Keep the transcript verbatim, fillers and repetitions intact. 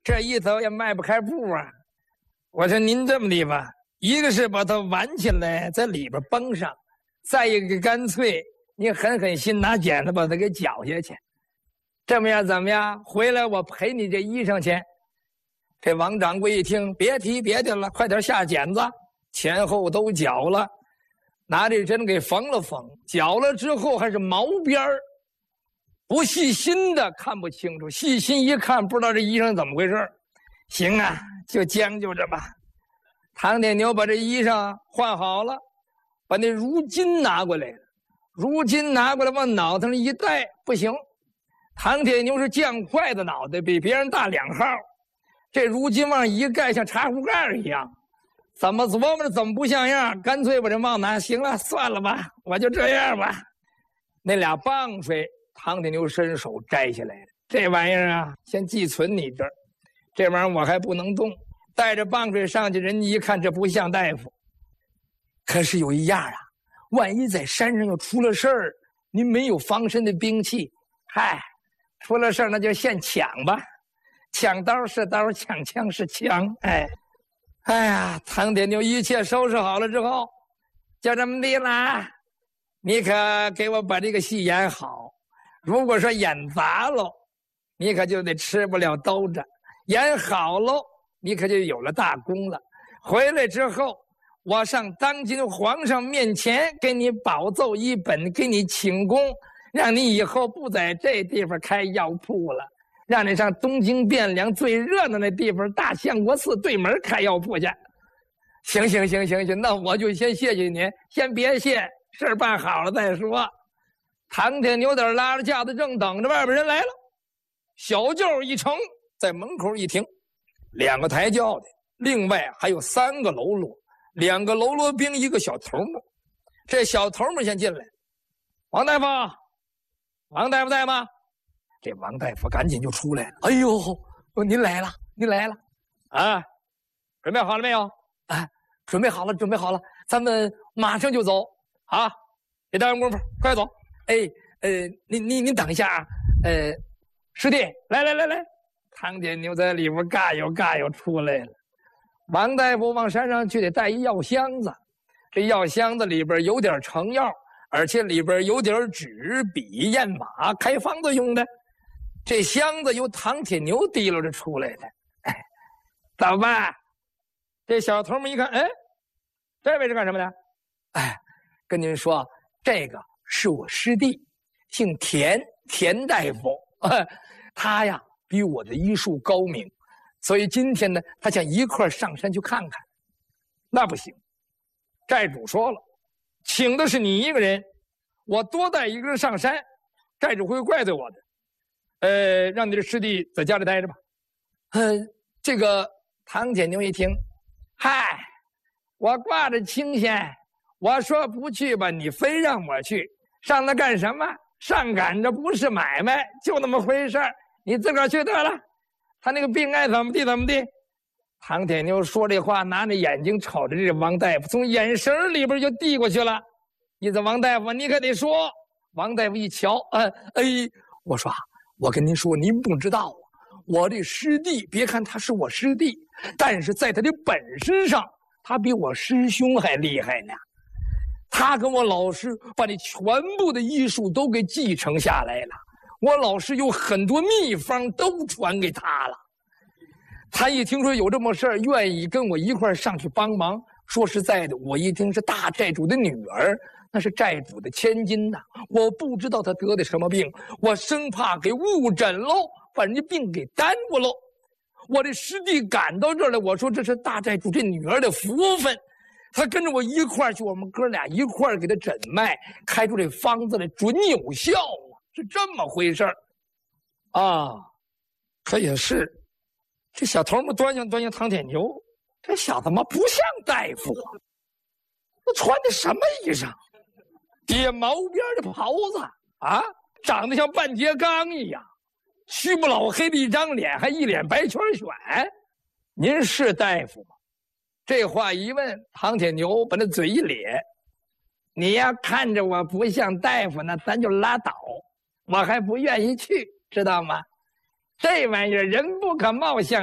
这一走也迈不开步啊。我说您这么的吧，一个是把它挽起来，在里边绷上，再一个干脆你狠狠心拿剪子把它给绞下去。这么样怎么样？回来我赔你这衣裳钱。这王掌柜一听，别提别的了，快点下剪子，前后都绞了，拿这针给缝了缝，绞了之后还是毛边儿，不细心的看不清楚，细心一看不知道这衣裳怎么回事。行啊，就将就着吧。唐铁牛把这衣裳换好了，把那如巾拿过来了，如巾拿过来往脑袋上一戴，不行。唐铁牛是酱块的脑袋，比别人大两号，这如巾往一盖像茶壶盖一样，怎么琢磨着怎么不像样，干脆把这帽拿，行了，算了吧，我就这样吧。那俩棒槌唐铁牛伸手摘下来了，这玩意儿啊先寄存你这儿，这玩意儿我还不能动。带着棒槌上去，人家一看这不像大夫。可是有一样啊，万一在山上又出了事儿，您没有防身的兵器，嗨，出了事儿那就现抢吧，抢刀是刀，抢枪是枪。哎，哎呀，唐铁牛一切收拾好了之后，就这么的啦。你可给我把这个戏演好，如果说演砸了，你可就得吃不了兜着；演好喽，你可就有了大功了。回来之后，我上当今皇上面前给你保奏一本，给你请功，让你以后不在这地方开药铺了，让你上东京汴梁最热闹的地方大相国寺对门开药铺去。行行行行行，那我就先谢谢您，先别谢，事儿办好了再说。唐铁牛仔拉着架子正等着外边人来了，小轿一乘，在门口一停，两个抬轿的，另外还有三个喽啰，两个喽啰兵，一个小头目。这小头目先进来，王大夫，王大夫在吗？这王大夫赶紧就出来了。哎呦，您来了，您来了，啊，准备好了没有？啊，准备好了，准备好了，咱们马上就走啊！别耽误功夫，快走！哎，呃，您您您等一下啊，呃，师弟，来来来来，唐铁牛在里边尬悠尬悠出来了。王大夫往山上去得带一药箱子，这药箱子里边有点成药，而且里边有点纸笔砚码，开方子用的。这箱子由唐铁牛提溜着出来的。哎，走吧。这小头们一看，哎，这位是干什么的？哎，跟您说，这个是我师弟，姓田，田大夫。哎，他呀比我的医术高明，所以今天呢，他想一块上山去看看。那不行，寨主说了，请的是你一个人，我多带一个人上山，寨主会怪罪我的。呃，让你的师弟在家里待着吧。呃，这个唐铁牛一听，嗨，我挂着清闲，我说不去吧，你非让我去，上那干什么？上赶着不是买卖，就那么回事儿，你自个儿去得了。他那个病爱怎么地怎么地。唐铁牛说这话，拿着眼睛瞅着这王大夫，从眼神里边就递过去了。意思王大夫，你可得说。王大夫一瞧，呃，哎，我说，我跟您说，您不知道啊，我这师弟，别看他是我师弟，但是在他的本事上，他比我师兄还厉害呢。他跟我老师把那全部的医术都给继承下来了，我老师有很多秘方都传给他了。他一听说有这么事儿，愿意跟我一块上去帮忙。说实在的，我一听是大寨主的女儿，那是寨主的千金呐、啊，我不知道她得的什么病，我生怕给误诊喽，把人家病给耽误喽。我这师弟赶到这儿来，我说这是大寨主这女儿的福分，他跟着我一块儿去，我们哥俩一块儿给他诊脉，开出这方子来准有效啊，是这么回事儿啊。可也是，这小头们端详端详唐铁牛，这小子嘛不像大夫啊，那穿的什么衣裳？叠毛边的袍子啊，长得像半截缸一样，须不老黑的一张脸，还一脸白圈选。您是大夫吗？这话一问，唐铁牛把那嘴一咧，你要看着我不像大夫，那咱就拉倒，我还不愿意去，知道吗？这玩意儿人不可貌相。